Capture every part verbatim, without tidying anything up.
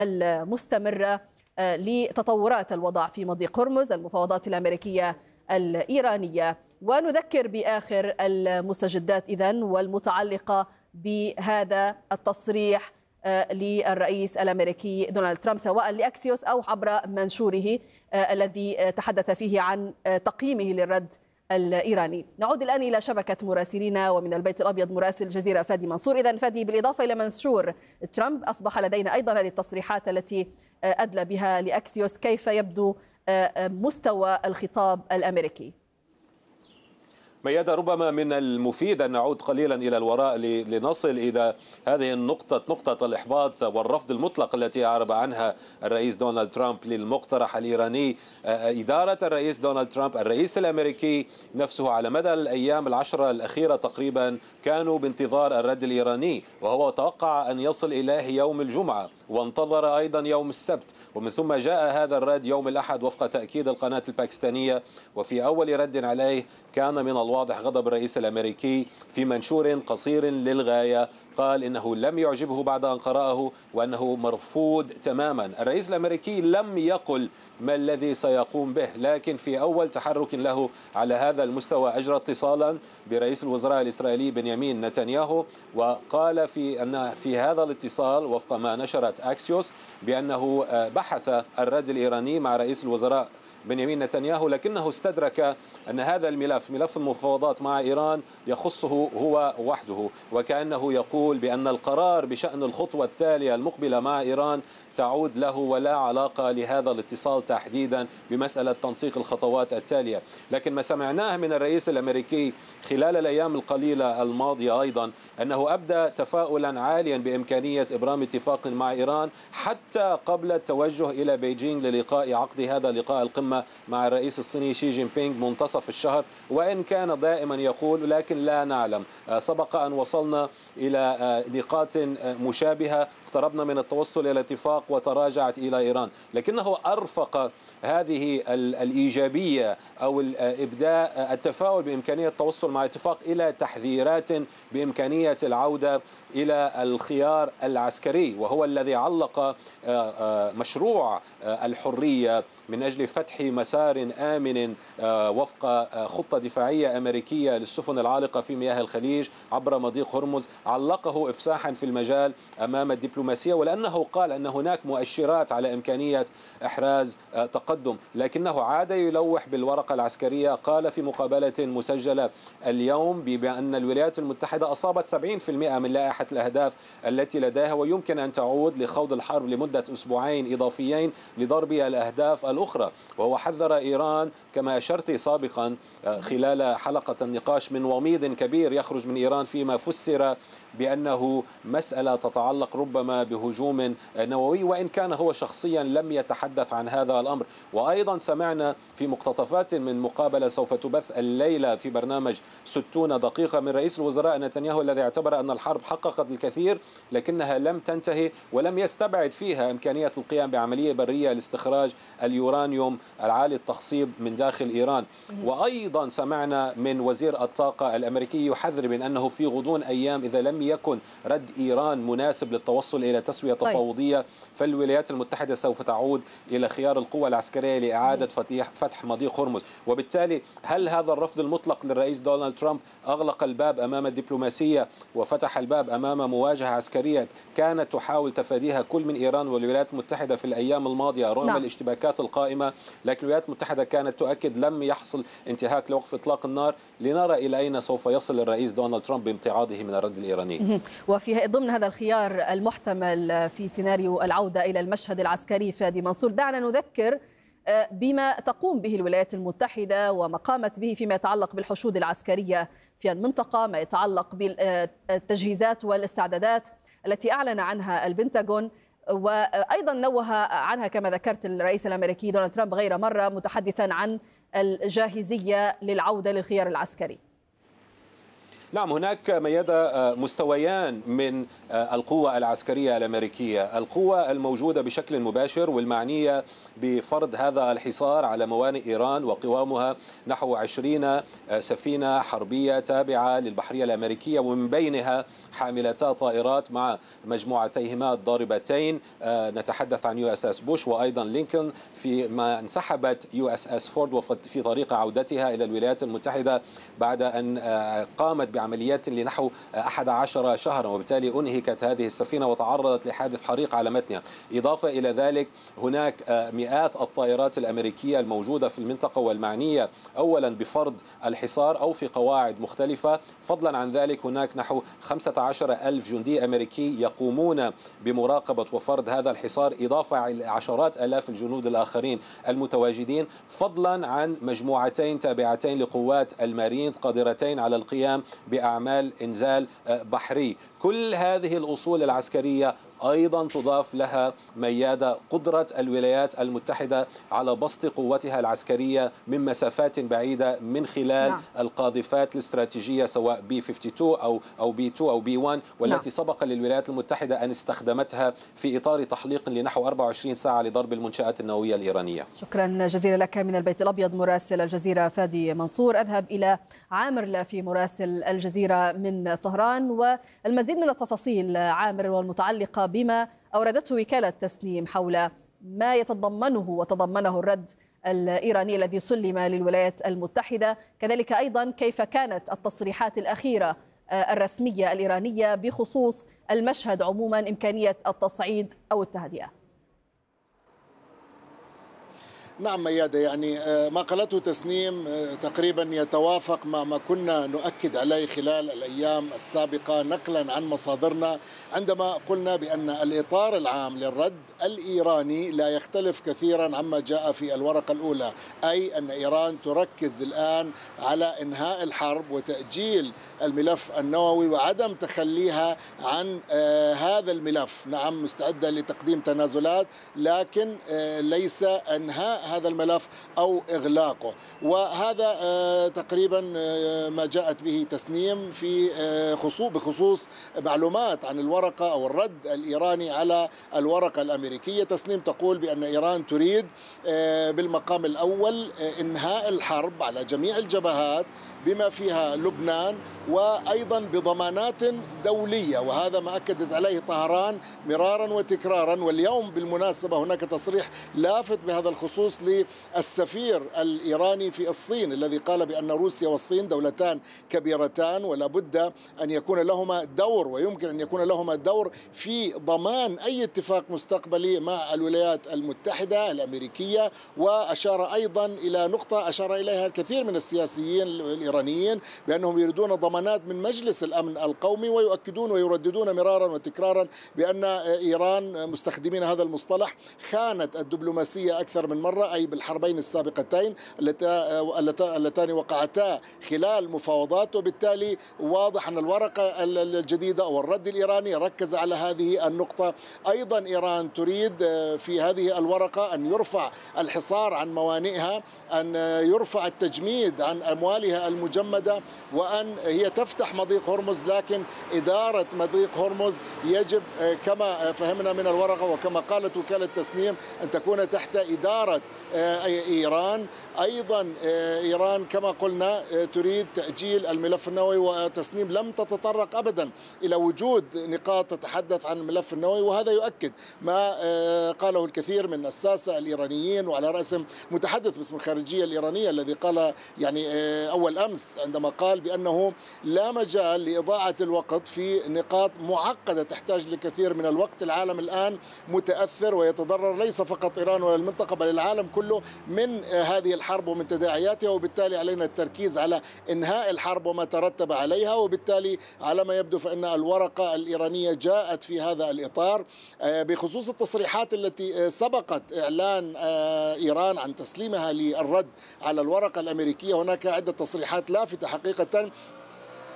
المستمرة لتطورات الوضع في مضيق هرمز، المفاوضات الأمريكية الإيرانية، ونذكر بآخر المستجدات إذن والمتعلقة بهذا التصريح للرئيس الأمريكي دونالد ترامب سواء لأكسيوس أو عبر منشوره الذي تحدث فيه عن تقييمه للرد الإيراني. نعود الآن إلى شبكة مراسلينا، ومن البيت الأبيض مراسل الجزيرة فادي منصور. إذن فادي، بالإضافة إلى منشور ترامب أصبح لدينا أيضا هذه التصريحات التي أدلى بها لأكسيوس. كيف يبدو مستوى الخطاب الأمريكي؟ ميادة، ربما من المفيد أن نعود قليلا إلى الوراء لنصل إلى هذه النقطة، نقطة الإحباط والرفض المطلق التي أعرب عنها الرئيس دونالد ترامب للمقترح الإيراني. إدارة الرئيس دونالد ترامب، الرئيس الأمريكي نفسه، على مدى الأيام العشرة الأخيرة تقريبا كانوا بانتظار الرد الإيراني، وهو توقع أن يصل إليه يوم الجمعة وانتظر أيضا يوم السبت، ومن ثم جاء هذا الرد يوم الأحد وفق تأكيد القناة الباكستانية. وفي أول رد عليه كان من الواضح غضب الرئيس الأمريكي في منشور قصير للغاية، قال إنه لم يعجبه بعد أن قرأه وأنه مرفوض تماما. الرئيس الأمريكي لم يقل ما الذي سيقوم به، لكن في أول تحرك له على هذا المستوى أجرى اتصالا برئيس الوزراء الإسرائيلي بنيامين نتنياهو، وقال في أن في هذا الاتصال وفق ما نشرت أكسيوس بأنه بحث الرد الإيراني مع رئيس الوزراء بنيامين نتنياهو، لكنه استدرك أن هذا الملف، ملف المفاوضات مع إيران، يخصه هو وحده، وكأنه يقول بأن القرار بشأن الخطوة التالية المقبلة مع إيران تعود له ولا علاقة لهذا الاتصال تحديدا بمسألة تنسيق الخطوات التالية. لكن ما سمعناه من الرئيس الأمريكي خلال الأيام القليلة الماضية أيضا أنه أبدى تفاؤلا عاليا بإمكانية إبرام اتفاق مع إيران حتى قبل التوجه إلى بيجينغ للقاء عقد هذا لقاء القمة مع الرئيس الصيني شي جين بينغ منتصف الشهر، وإن كان دائما يقول لكن لا نعلم. سبق أن وصلنا إلى نقاط مشابهة، اقتربنا من التوصل إلى اتفاق وتراجعت إلى إيران، لكنه أرفق هذه الإيجابية أو إبداء التفاؤل بإمكانية التوصل مع اتفاق إلى تحذيرات بإمكانية العودة إلى الخيار العسكري، وهو الذي علق مشروع الحرية من أجل فتح مسار آمن وفق خطة دفاعية أمريكية للسفن العالقة في مياه الخليج عبر مضيق هرمز، علقه إفساحا في المجال أمام الدبلوماسية، ولأنه قال أن هناك مؤشرات على إمكانية إحراز تقدم، لكنه عاد يلوح بالورقة العسكرية. قال في مقابلة مسجلة اليوم بأن الولايات المتحدة أصابت سبعين بالمئة من لائحة الأهداف التي لديها، ويمكن أن تعود لخوض الحرب لمدة أسبوعين إضافيين لضرب الأهداف الأخرى. وهو حذر إيران كما أشرت سابقا خلال حلقة النقاش من وميض كبير يخرج من إيران فيما فسر بأنه مسألة تتعلق ربما بهجوم نووي، وإن كان هو شخصيا لم يتحدث عن هذا الأمر. وأيضا سمعنا في مقتطفات من مقابلة سوف تبث الليلة في برنامج ستون دقيقة من رئيس الوزراء نتنياهو الذي اعتبر أن الحرب حققت الكثير لكنها لم تنتهي، ولم يستبعد فيها إمكانية القيام بعملية برية لاستخراج اليورانيوم العالي التخصيب من داخل إيران. وأيضا سمعنا من وزير الطاقة الأمريكي يحذر من أنه في غضون أيام إذا لم يكن رد إيران مناسب للتوصل إلى تسوية تفاوضية فالولايات المتحدة سوف تعود إلى خيار القوى العسكرية لإعادة فتح مضيق هرمز. وبالتالي هل هذا الرفض المطلق للرئيس دونالد ترامب أغلق الباب أمام الدبلوماسية وفتح الباب أمام مواجهة عسكرية كانت تحاول تفاديها كل من إيران والولايات المتحدة في الأيام الماضية رغم نعم. الاشتباكات القائمة، لكن الولايات المتحدة كانت تؤكد لم يحصل انتهاك لوقف إطلاق النار. لنرى إلى أين سوف يصل الرئيس دونالد ترامب بامتعاضه من الرد الإيراني. وفي ضمن هذا الخيار المحتمل في سيناريو العودة إلى المشهد العسكري، فادي منصور، دعنا نذكر بما تقوم به الولايات المتحدة وما قامت به فيما يتعلق بالحشود العسكرية في المنطقة، ما يتعلق بالتجهيزات والاستعدادات التي أعلن عنها البنتاغون، وأيضا نوه عنها كما ذكرت الرئيس الأمريكي دونالد ترامب غير مرة متحدثا عن الجاهزية للعودة للخيار العسكري. نعم، هناك ميادة مستويان من القوة العسكرية الأمريكية، القوة الموجودة بشكل مباشر والمعنية بفرض هذا الحصار على موانئ إيران وقوامها نحو عشرين سفينة حربية تابعة للبحرية الأمريكية، ومن بينها حاملتا طائرات مع مجموعتيهما الضاربتين. نتحدث عن يو اس اس بوش وأيضا لينكولن، فيما انسحبت يو اس اس فورد في طريق عودتها إلى الولايات المتحدة بعد أن قامت بعمليات لنحو أحد عشر شهرا، وبالتالي أنهكت هذه السفينة وتعرضت لحادث حريق على متنها. إضافة إلى ذلك هناك مئات الطائرات الأمريكية الموجودة في المنطقة والمعنية أولا بفرض الحصار أو في قواعد مختلفة. فضلا عن ذلك هناك نحو خمسة عشر ألف جندي أمريكي يقومون بمراقبة وفرض هذا الحصار، إضافة إلى عشرات آلاف الجنود الآخرين المتواجدين، فضلا عن مجموعتين تابعتين لقوات المارينز قادرتين على القيام بأعمال إنزال بحري. كل هذه الأصول العسكرية أيضا تضاف لها ميادة قدرة الولايات المتحدة على بسط قوتها العسكرية من مسافات بعيدة من خلال نعم. القاذفات الاستراتيجية سواء بي اثنين وخمسين أو أو بي اثنين أو بي واحد، والتي نعم. سبق للولايات المتحدة أن استخدمتها في إطار تحليق لنحو أربعة وعشرين ساعة لضرب المنشآت النووية الإيرانية. شكرا جزيلا لك من البيت الأبيض مراسل الجزيرة فادي منصور. أذهب إلى عامر لافي مراسل الجزيرة من طهران والمزيد من التفاصيل عامر والمتعلقة بما أوردته وكالة تسنيم حول ما يتضمنه وتضمنه الرد الإيراني الذي سلم للولايات المتحدة، كذلك أيضا كيف كانت التصريحات الأخيرة الرسمية الإيرانية بخصوص المشهد عموما، إمكانية التصعيد أو التهدئة. نعم ميادة، يعني ما قالته تسنيم تقريبا يتوافق مع ما كنا نؤكد عليه خلال الأيام السابقة نقلا عن مصادرنا، عندما قلنا بأن الإطار العام للرد الإيراني لا يختلف كثيرا عما جاء في الورقة الأولى، أي أن إيران تركز الآن على إنهاء الحرب وتأجيل الملف النووي وعدم تخليها عن هذا الملف. نعم مستعدة لتقديم تنازلات، لكن ليس إنهاء هذا الملف أو إغلاقه. وهذا تقريبا ما جاءت به تسنيم في خصوص بخصوص معلومات عن الورقة أو الرد الإيراني على الورقة الأمريكية. تسنيم تقول بأن إيران تريد بالمقام الأول إنهاء الحرب على جميع الجبهات بما فيها لبنان، وأيضا بضمانات دولية، وهذا ما أكدت عليه طهران مرارا وتكرارا. واليوم بالمناسبة هناك تصريح لافت بهذا الخصوص للسفير الإيراني في الصين الذي قال بأن روسيا والصين دولتان كبيرتان ولا بد أن يكون لهما دور، ويمكن أن يكون لهما دور في ضمان أي اتفاق مستقبلي مع الولايات المتحدة الأمريكية. وأشار أيضا إلى نقطة أشار إليها الكثير من السياسيين الإيرانيين بأنهم يريدون ضمانات من مجلس الأمن القومي، ويؤكدون ويرددون مرارا وتكرارا بأن إيران مستخدمين هذا المصطلح خانت الدبلوماسية أكثر من مرة، أي بالحربين السابقتين اللتان وقعتا خلال مفاوضات. وبالتالي واضح أن الورقة الجديدة أو الرد الإيراني ركز على هذه النقطة. أيضا إيران تريد في هذه الورقة أن يرفع الحصار عن موانئها، أن يرفع التجميد عن أموالها المجمدة، وأن هي تفتح مضيق هرمز، لكن إدارة مضيق هرمز يجب كما فهمنا من الورقة وكما قالت وكالة تسنيم أن تكون تحت إدارة إيران. أيضا إيران كما قلنا تريد تأجيل الملف النووي، وتسنيم لم تتطرق أبدا إلى وجود نقاط تتحدث عن الملف النووي، وهذا يؤكد ما قاله الكثير من الساسة الإيرانيين وعلى رأسهم متحدث باسم الخارجية الإيرانية الذي قال يعني أول أمس عندما قال بأنه لا مجال لإضاعة الوقت في نقاط معقدة تحتاج لكثير من الوقت. العالم الآن متأثر ويتضرر ليس فقط إيران ولا المنطقة بل العالم كله من هذه الحرب ومن تداعياتها، وبالتالي علينا التركيز على إنهاء الحرب وما ترتب عليها. وبالتالي على ما يبدو فإن الورقة الإيرانية جاءت في هذا الإطار. بخصوص التصريحات التي سبقت إعلان إيران عن تسليمها للرد على الورقة الأمريكية، هناك عدة تصريحات لافتة حقيقة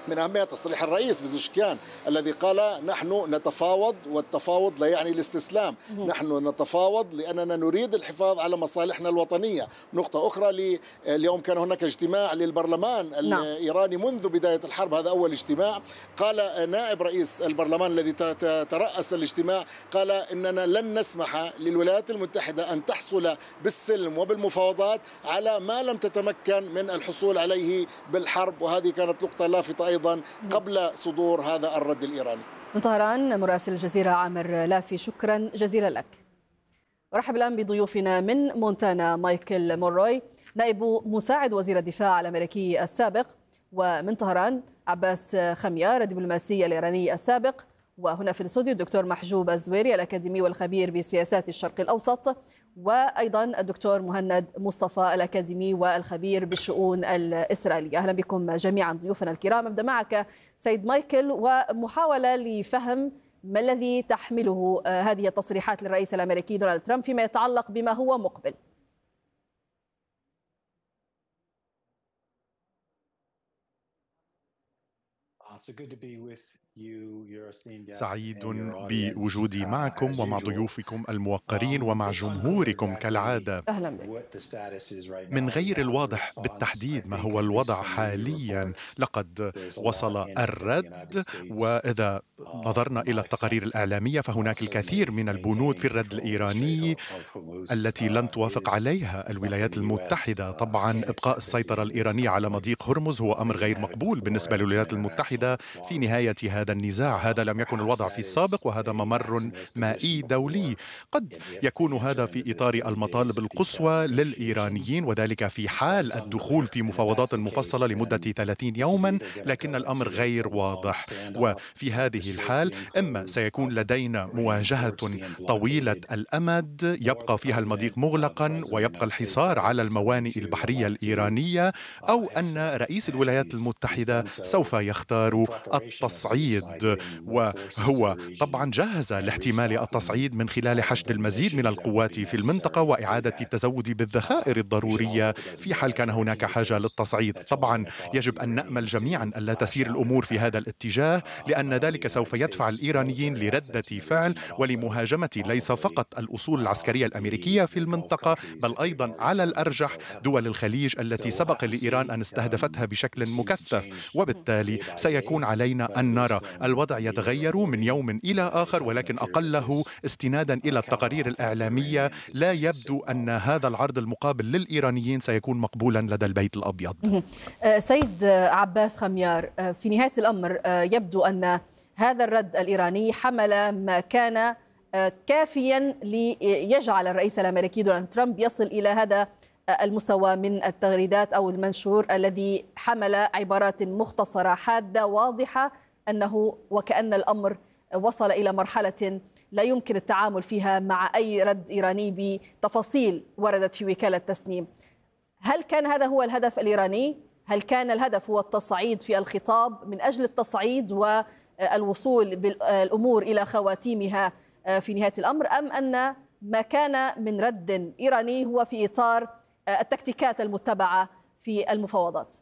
من أهمية تصريح الرئيس بزشكيان الذي قال نحن نتفاوض، والتفاوض لا يعني الاستسلام. نحن نتفاوض لأننا نريد الحفاظ على مصالحنا الوطنية. نقطة أخرى، اليوم كان هناك اجتماع للبرلمان الإيراني منذ بداية الحرب، هذا أول اجتماع. قال نائب رئيس البرلمان الذي ترأس الاجتماع قال إننا لن نسمح للولايات المتحدة أن تحصل بالسلم وبالمفاوضات على ما لم تتمكن من الحصول عليه بالحرب، وهذه كانت نقطة لافتة أيضا قبل صدور هذا الرد الإيراني. من طهران مراسل الجزيرة عامر لافي، شكرا جزيلا لك. ارحب الآن بضيوفنا من مونتانا مايكل موروي نائب مساعد وزير الدفاع الأمريكي السابق، ومن طهران عباس خميار الدبلوماسي الإيراني السابق، وهنا في الاستوديو الدكتور محجوب الزويري الأكاديمي والخبير بسياسات الشرق الأوسط، وأيضا الدكتور مهند مصطفى الأكاديمي والخبير بالشؤون الإسرائيلية. أهلا بكم جميعا ضيوفنا الكرام. أبدأ معك سيد مايكل ومحاولة لفهم ما الذي تحمله هذه التصريحات للرئيس الأمريكي دونالد ترامب فيما يتعلق بما هو مقبل. سعيد بوجودي معكم ومع ضيوفكم الموقرين ومع جمهوركم كالعادة. أهلا بك. من غير الواضح بالتحديد ما هو الوضع حاليا. لقد وصل الرد، وإذا نظرنا إلى التقارير الإعلامية فهناك الكثير من البنود في الرد الإيراني التي لن توافق عليها الولايات المتحدة. طبعا إبقاء السيطرة الإيرانية على مضيق هرمز هو أمر غير مقبول بالنسبة للولايات المتحدة في نهاية هذا النزاع. هذا لم يكن الوضع في السابق، وهذا ممر مائي دولي. قد يكون هذا في إطار المطالب القصوى للإيرانيين، وذلك في حال الدخول في مفاوضات مفصلة لمدة ثلاثين يوما، لكن الأمر غير واضح. وفي هذه الحال إما سيكون لدينا مواجهة طويلة الأمد يبقى فيها المضيق مغلقا ويبقى الحصار على الموانئ البحرية الإيرانية، أو أن رئيس الولايات المتحدة سوف يختار التصعيد، وهو طبعا جهز لاحتمال التصعيد من خلال حشد المزيد من القوات في المنطقة وإعادة التزود بالذخائر الضرورية في حال كان هناك حاجة للتصعيد. طبعا يجب أن نأمل جميعا ألا تسير الأمور في هذا الاتجاه، لأن ذلك سوف يدفع الإيرانيين لردة فعل ولمهاجمة ليس فقط الأصول العسكرية الأمريكية في المنطقة، بل أيضا على الأرجح دول الخليج التي سبق لإيران أن استهدفتها بشكل مكثف. وبالتالي سيكون علينا أن نرى الوضع يتغير من يوم إلى آخر، ولكن أقله استنادا إلى التقارير الإعلامية لا يبدو أن هذا العرض المقابل للإيرانيين سيكون مقبولا لدى البيت الأبيض. سيد عباس خميار، في نهاية الأمر يبدو أن هذا الرد الإيراني حمل ما كان كافيا ليجعل الرئيس الأمريكي دونالد ترامب يصل إلى هذا المستوى من التغريدات أو المنشور الذي حمل عبارات مختصرة حادة واضحة أنه وكأن الأمر وصل إلى مرحلة لا يمكن التعامل فيها مع أي رد إيراني بتفاصيل وردت في وكالة تسنيم. هل كان هذا هو الهدف الإيراني؟ هل كان الهدف هو التصعيد في الخطاب من أجل التصعيد والوصول بالأمور إلى خواتيمها في نهاية الأمر، أم أن ما كان من رد إيراني هو في إطار التكتيكات المتبعة في المفاوضات؟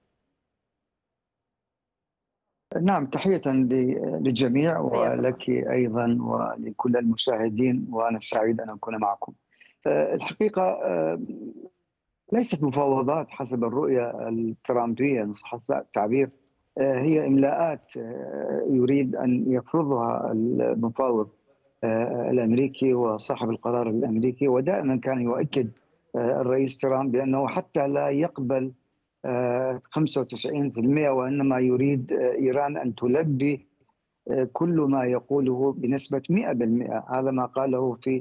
نعم، تحية للجميع ولك أيضا ولكل المشاهدين، وأنا سعيد أن أكون معكم. الحقيقة ليست مفاوضات حسب الرؤية الترامبية إن صح التعبير، هي إملاءات يريد أن يفرضها المفاوض الأمريكي وصاحب القرار الأمريكي. ودائما كان يؤكد الرئيس ترامب بأنه حتى لا يقبل خمسة وتسعين بالمئة، وإنما يريد إيران أن تلبي كل ما يقوله بنسبة مئة بالمئة. هذا ما قاله في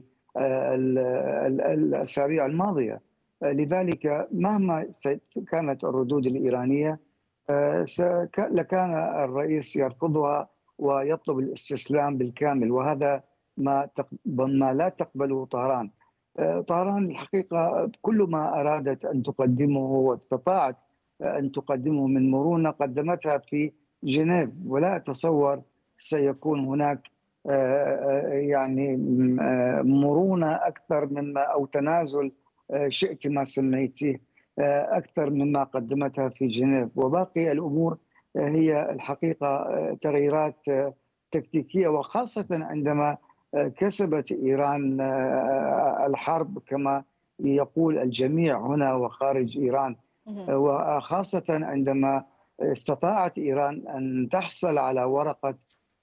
الأسابيع الماضية. لذلك مهما كانت الردود الإيرانية لكان الرئيس يرفضها ويطلب الاستسلام بالكامل، وهذا ما ما لا تقبله طهران. طهران الحقيقة كل ما أرادت أن تقدمه واستطاعت أن تقدمه من مرونة قدمتها في جنيف، ولا أتصور سيكون هناك يعني مرونة أكثر مما أو تنازل شئت ما سميتيه أكثر مما قدمتها في جنيف. وباقي الأمور هي الحقيقة تغييرات تكتيكية، وخاصة عندما كسبت إيران الحرب كما يقول الجميع هنا وخارج إيران، وخاصة عندما استطاعت إيران أن تحصل على ورقة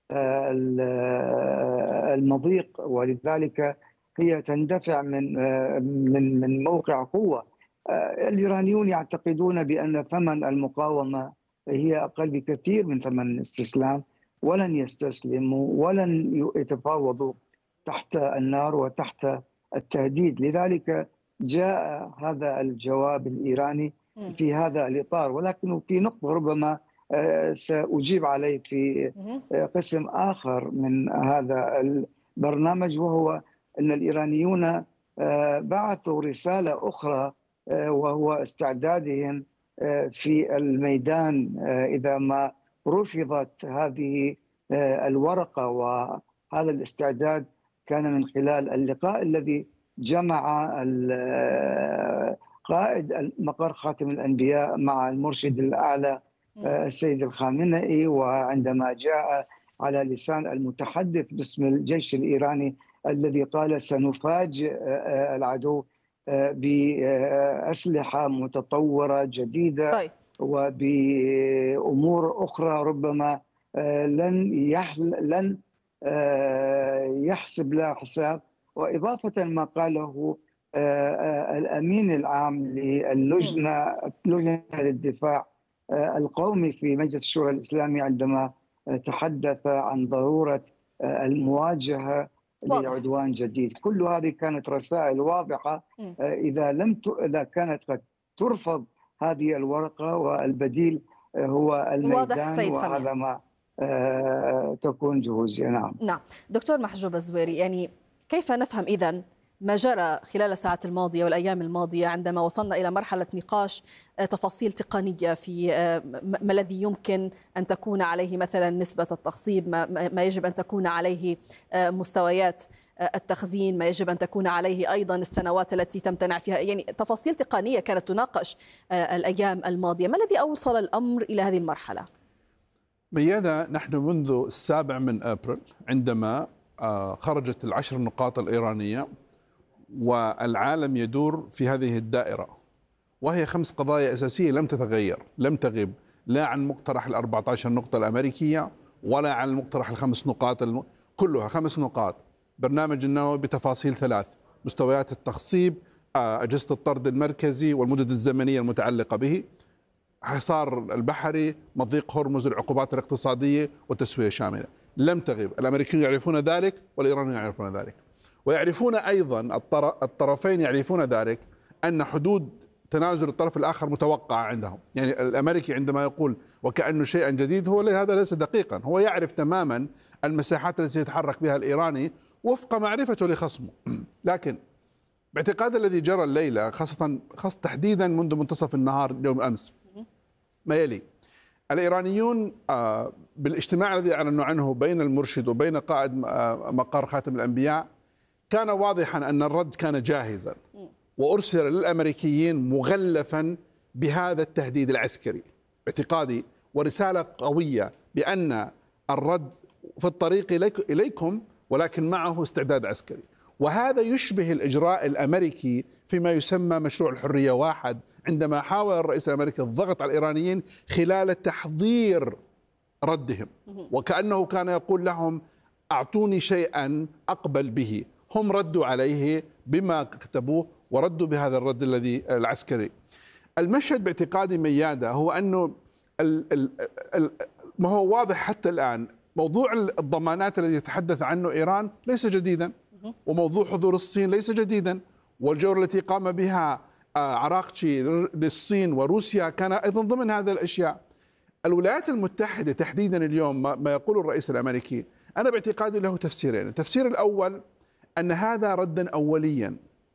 المضيق، ولذلك هي تندفع من من من موقع قوة. الإيرانيون يعتقدون بأن ثمن المقاومة هي أقل بكثير من ثمن الاستسلام، ولن يستسلموا ولن يتفاوضوا تحت النار وتحت التهديد. لذلك جاء هذا الجواب الإيراني في هذا الإطار، ولكن في نقطة ربما سأجيب عليه في قسم آخر من هذا البرنامج، وهو أن الإيرانيون بعثوا رسالة أخرى وهو استعدادهم في الميدان إذا ما رفضت هذه الورقة. وهذا الاستعداد كان من خلال اللقاء الذي جمع قائد مقر خاتم الأنبياء مع المرشد الأعلى السيد الخامنئي، وعندما جاء على لسان المتحدث باسم الجيش الإيراني الذي قال سنفاجئ العدو بأسلحة متطورة جديدة طيب. وبأمور أخرى ربما لن يحل لن يحسب لها حساب، وإضافة ما قاله الأمين العام للجنة لجنة الدفاع القومي في مجلس الشورى الإسلامي عندما تحدث عن ضرورة المواجهة لعدوان جديد. كل هذه كانت رسائل واضحة إذا لم ت... إذا كانت قد ترفض هذه الورقة والبديل هو الميدان، وهذا ما تكون جهوزية. نعم نعم دكتور محجوب الزويري، يعني كيف نفهم إذن ما جرى خلال الساعات الماضية والأيام الماضية عندما وصلنا إلى مرحلة نقاش تفاصيل تقنية في ما الذي يمكن أن تكون عليه مثلا نسبة التخصيب، ما يجب أن تكون عليه مستويات التخزين، ما يجب أن تكون عليه أيضا السنوات التي تمتنع فيها، يعني تفاصيل تقنية كانت تناقش الأيام الماضية. ما الذي أوصل الأمر إلى هذه المرحلة؟ ميادة، نحن منذ السابع من أبريل عندما خرجت العشر نقاط الإيرانية والعالم يدور في هذه الدائرة، وهي خمس قضايا أساسية لم تتغير، لم تغيب لا عن مقترح الأربعة عشر نقطة الأمريكية ولا عن المقترح الخمس نقاط الم... كلها خمس نقاط: برنامج النووي بتفاصيل ثلاث، مستويات التخصيب، أجهزة الطرد المركزي والمدد الزمنية المتعلقة به، حصار البحري، مضيق هرمز، العقوبات الاقتصادية وتسوية شاملة. لم تغيب، الأمريكيون يعرفون ذلك والإيرانيون يعرفون ذلك، ويعرفون أيضا الطرفين يعرفون ذلك أن حدود تنازل الطرف الآخر متوقعة عندهم. يعني الأمريكي عندما يقول وكأنه شيئا جديد، هو هذا ليس دقيقا، هو يعرف تماما المساحات التي يتحرك بها الإيراني وفق معرفته لخصمه. لكن باعتقاد الذي جرى الليلة، خاصة خاصة تحديدا منذ منتصف النهار يوم أمس، ما يلي: الإيرانيون بالاجتماع الذي أعلنوا عنه بين المرشد وبين قائد مقر خاتم الأنبياء كان واضحا أن الرد كان جاهزا، وأرسل للأمريكيين مغلفا بهذا التهديد العسكري باعتقادي، ورسالة قوية بأن الرد في الطريق إليكم ولكن معه استعداد عسكري. وهذا يشبه الإجراء الأمريكي فيما يسمى مشروع الحرية واحد، عندما حاول الرئيس الأمريكي الضغط على الإيرانيين خلال تحضير ردهم، وكأنه كان يقول لهم أعطوني شيئا أقبل به. هم ردوا عليه بما كتبوه وردوا بهذا الرد الذي العسكري. المشهد باعتقادي ميادة هو أنه ال ال ال ما هو واضح حتى الآن، موضوع الضمانات الذي يتحدث عنه إيران ليس جديدا، وموضوع حضور الصين ليس جديدا، والجولة التي قام بها عراقتشي للصين وروسيا كان أيضا ضمن هذه الأشياء. الولايات المتحدة تحديدا اليوم ما يقول الرئيس الأمريكي أنا باعتقادي له تفسيرين. التفسير الأول أن هذا ردا أوليا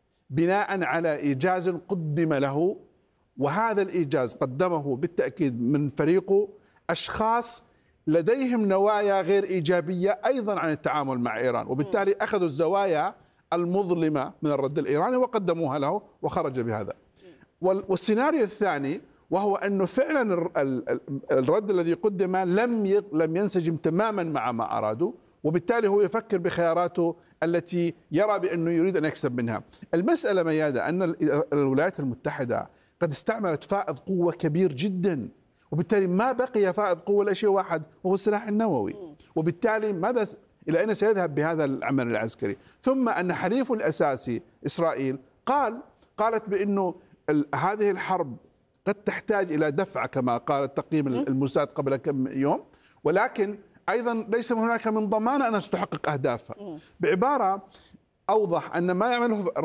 بناء على إيجاز قدم له، وهذا الإيجاز قدمه بالتأكيد من فريقه أشخاص لديهم نوايا غير إيجابية أيضا عن التعامل مع إيران، وبالتالي أخذوا الزوايا المظلمة من الرد الإيراني وقدموها له وخرج بهذا. والسيناريو الثاني وهو أنه فعلا الرد الذي قدم لم لم ينسجم تماما مع ما أرادوا، وبالتالي هو يفكر بخياراته التي يرى بأنه يريد أن يكسب منها. المسألة ميادة أن الولايات المتحدة قد استعملت فائض قوة كبير جدا، وبالتالي ما بقي فائض قوة إلا شيء واحد وهو السلاح النووي، وبالتالي ماذا إلى أين سيذهب بهذا العمل العسكري؟ ثم أن حليفه الأساسي إسرائيل قال قالت بأنه هذه الحرب قد تحتاج إلى دفع كما قال تقييم الموساد قبل كم يوم، ولكن أيضا ليس هناك من ضمان أنها ستحقق أهدافها. بعبارة أوضح أن ما يعمله